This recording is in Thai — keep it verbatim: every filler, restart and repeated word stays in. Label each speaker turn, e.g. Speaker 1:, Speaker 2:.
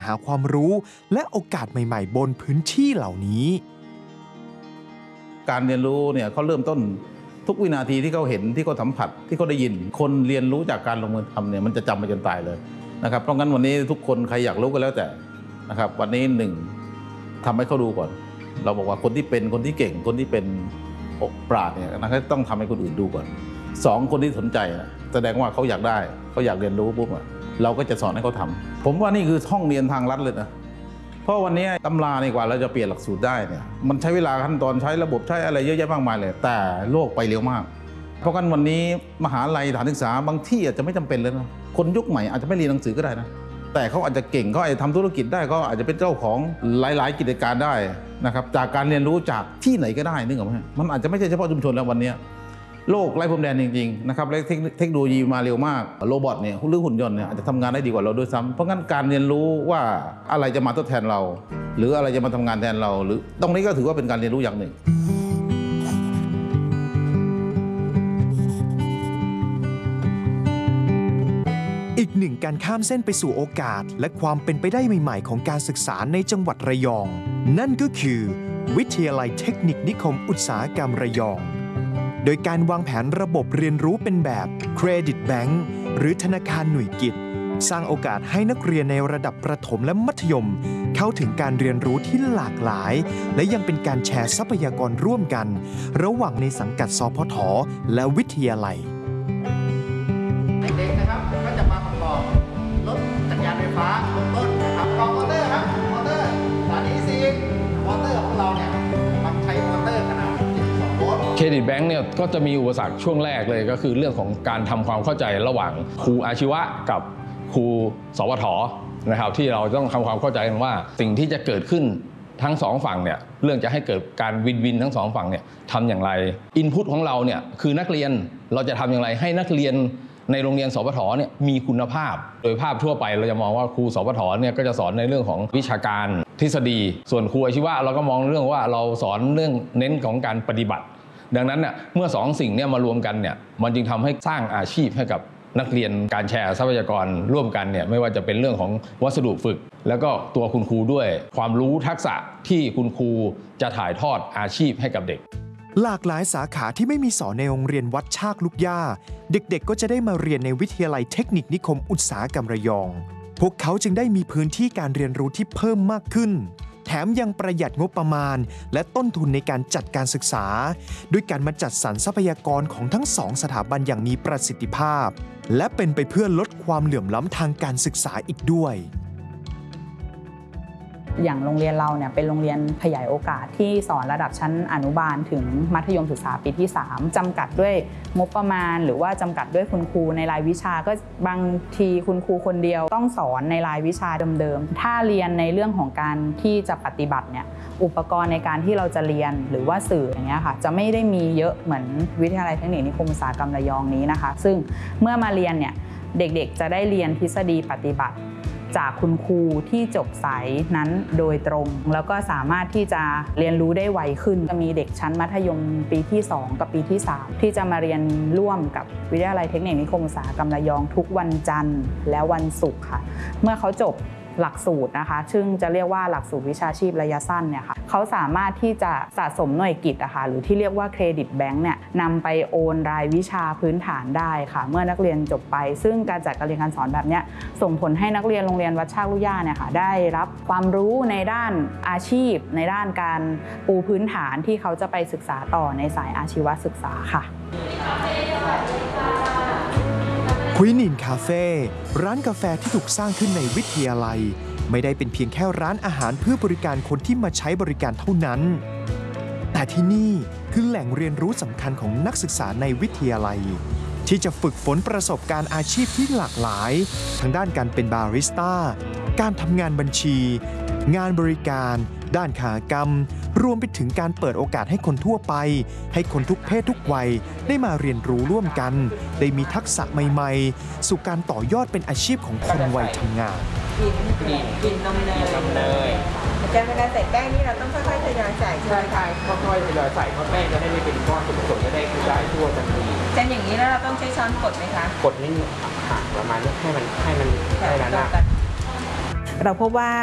Speaker 1: หาความรู้และโอกาสใหม่ๆบนพื้นที่เหล่านี้
Speaker 2: การเรียนรู้เนี่ยเขาเริ่มต้นทุกวินาทีที่เขาเห็นที่เขาสัมผัสที่เขาได้ยินคนเรียนรู้จากการลงมือทำเนี่ยมันจะจำไปจนตายเลยนะครับเพราะงั้นวันนี้ทุกคนใครอยากรู้ก็แล้วแต่นะครับวันนี้หนึ่งทำให้เขาดูก่อนเราบอกว่าคนที่เป็นคนที่เก่งคนที่เป็นปราชญ์เนี่ยนะครับต้องทำให้คนอื่นดูก่อนสองคนที่สนใจแสดงว่าเขาอยากได้เขาอยากเรียนรู้ปุ๊บเราก็จะสอนให้เขาทำผมว่านี่คือห้องเรียนทางลัดเลยนะเพราะวันนี้ตำราในกว่าเราจะเปลี่ยนหลักสูตรได้เนี่ยมันใช้เวลาขั้นตอนใช้ระบบใช้อะไรเยอะแยะมากมายเลยแต่โลกไปเร็วมากเพราะงั้นวันนี้มหาลัยสถานศึกษาบางที่อาจจะไม่จำเป็นเลยนะคนยุคใหม่อาจจะไม่เรียนหนังสือก็ได้นะแต่เขาอาจจะเก่งเขาอาจจะทำธุรกิจได้เขาอาจจะเป็นเจ้าของหลายๆกิจการได้นะครับจากการเรียนรู้จากที่ไหนก็ได้นึกออกไหมมันอาจจะไม่ใช่เฉพาะชุมชนแล้ววันนี้โลกไร้พรมแดนจริงๆนะครับและเทคโนโลยีมาเร็วมากโรบอทเนี่ยหรือหุ่นยนต์เนี่ยอาจจะทำงานได้ดีกว่าเราด้วยซ้ำเพราะงั้นการเรียนรู้ว่าอะไรจะมาทดแทนเราหรืออะไรจะมาทำงานแทนเราหรือตรงนี้ก็ถือว่าเป็นการเรียนรู้อย่างหนึ่ง
Speaker 1: อีกหนึ่งการข้ามเส้นไปสู่โอกาสและความเป็นไปได้ใหม่ๆของการศึกษาในจังหวัดระยองนั่นก็คือวิทยาลัยเทคนิคนิคมอุตสาหกรรมระยองโดยการวางแผนระบบเรียนรู้เป็นแบบเครดิตแบงก์หรือธนาคารหน่วยกิตสร้างโอกาสให้นักเรียนในระดับประถมและมัธยมเข้าถึงการเรียนรู้ที่หลากหลายและยังเป็นการแชร์ทรัพยากรร่วมกันระหว่างในสังกัดสพทและวิทยาลัย
Speaker 3: เด็กๆนะครับก็จะมาประกอบรถจักรยานไฟฟ้าเบื้องต้นนะครับกองมอเตอร์ครับมอเตอร์สถานีซีมอเตอร์ของเราเนี่ยมันใช้มอเตอร์ขนาด
Speaker 4: เครดิตแบงก์เนี่ยก็จะมีอุปสรรคช่วงแรกเลยก็คือเรื่องของการทำความเข้าใจระหว่างครูอาชีวะกับครูสวทนะครับที่เราต้องทำความเข้าใจกันว่าสิ่งที่จะเกิดขึ้นทั้งสองฝั่งเนี่ยเรื่องจะให้เกิดการวินวินทั้งสองฝั่งเนี่ยทำอย่างไรอินพุตของเราเนี่ยคือนักเรียนเราจะทำอย่างไรให้นักเรียนในโรงเรียนสวทเนี่ยมีคุณภาพโดยภาพทั่วไปเราจะมองว่าครูสวทเนี่ยก็จะสอนในเรื่องของวิชาการทฤษฎีส่วนครูอาชีวะเราก็มองเรื่องว่าเราสอนเรื่องเน้นของการปฏิบัติดังนั้นเนี่ยเมื่อสองสิ่งเนี่ยมารวมกันเนี่ยมันจึงทำให้สร้างอาชีพให้กับนักเรียนการแชร์ทรัพยากรร่วมกันเนี่ยไม่ว่าจะเป็นเรื่องของวัสดุฝึกแล้วก็ตัวคุณครูด้วยความรู้ทักษะที่คุณครูจะถ่ายทอดอาชีพให้กับเด็ก
Speaker 1: หลากหลายสาขาที่ไม่มีสอนในโรงเรียนวัดชากลูกย่าเด็กๆก็จะได้มาเรียนในวิทยาลัยเทคนิคนิคมอุตสาหกรรมระยองพวกเขาจึงได้มีพื้นที่การเรียนรู้ที่เพิ่มมากขึ้นแถมยังประหยัดงบประมาณและต้นทุนในการจัดการศึกษาด้วยการมาจัดสรรทรัพยากรของทั้งสองสถาบันอย่างมีประสิทธิภาพและเป็นไปเพื่อลดความเหลื่อมล้ำทางการศึกษาอีกด้วย
Speaker 5: อย่างโรงเรียนเราเนี่ยเป็นโรงเรียนขยายโอกาสที่สอนระดับชั้นอนุบาลถึงมัธยมศึกษาปีที่สามจำกัดด้วยงบประมาณหรือว่าจำกัดด้วยคุณครูในรายวิชาก็บางทีคุณครูคนเดียวต้องสอนในรายวิชาเดิมๆถ้าเรียนในเรื่องของการที่จะปฏิบัติเนี่ยอุปกรณ์ในการที่เราจะเรียนหรือว่าสื่ออย่างเงี้ยค่ะจะไม่ได้มีเยอะเหมือนวิทยาลัยเทคนิคนิคมอุตสาหกรรมระยองนี้นะคะซึ่งเมื่อมาเรียนเนี่ยเด็กๆจะได้เรียนทฤษฎีปฏิบัติจากคุณครูที่จบสายนั้นโดยตรงแล้วก็สามารถที่จะเรียนรู้ได้ไวขึ้นจะมีเด็กชั้นมัธยมปีที่สองกับปีที่สามที่จะมาเรียนร่วมกับวิทยาลัยเทคนิคนิคมอุตสาหกรรมระยองทุกวันจันทร์และวันศุกร์ค่ะเมื่อเขาจบหลักสูตรนะคะซึ่งจะเรียกว่าหลักสูตรวิชาชีพระยะสั้นเนี่ยค่ะเขาสามารถที่จะสะสมหน่วยกิตอะค่ะหรือที่เรียกว่าเครดิตแบงค์เนี่ยนำไปโอนรายวิชาพื้นฐานได้ค่ะเมื่อนักเรียนจบไปซึ่งการจัดการเรียนการสอนแบบนี้ส่งผลให้นักเรียนโรงเรียนวัดชากลูกย่าเนี่ยค่ะได้รับความรู้ในด้านอาชีพในด้านการปูพื้นฐานที่เขาจะไปศึกษาต่อในสายอาชีวศึกษาค่ะ
Speaker 1: ควินินคาเฟ่ร้านกาแฟที่ถูกสร้างขึ้นในวิทยาลัยไม่ได้เป็นเพียงแค่ร้านอาหารเพื่อบริการคนที่มาใช้บริการเท่านั้นแต่ที่นี่คือแหล่งเรียนรู้สำคัญของนักศึกษาในวิทยาลัยที่จะฝึกฝนประสบการณ์อาชีพที่หลากหลายทั้งด้านการเป็นบาริสต้าการทำงานบัญชีงานบริการด้านขากรรมรวมไปถึงการเปิดโอกาสให้คนทั่วไปให้คนทุกเพศทุกวัยได้มาเรียนรู้ร่วมกันได้มีทักษะใหม่ๆสู่การต่อยอดเป็นอาชีพของคนวัยทำงาน
Speaker 6: กินกินกินนมเนยนมเนยจะเวลาใส่แป้งนี่เราต้องค่อยๆทยอยใส่ใช่ไหมคะ
Speaker 7: ค่อยๆทยอยใส่เพราะแป้งจะได้ไม่เป็นก้อนส่วนผสมจะได้กระจายทั่วทันที
Speaker 6: เช่นอย่างนี้แล้วเราต้องใช้ช้อนกดไหมคะ
Speaker 7: กดนิดหนึ่งประมาณนี้ให้มันให้มันให้มันหนา
Speaker 5: เราพบว่า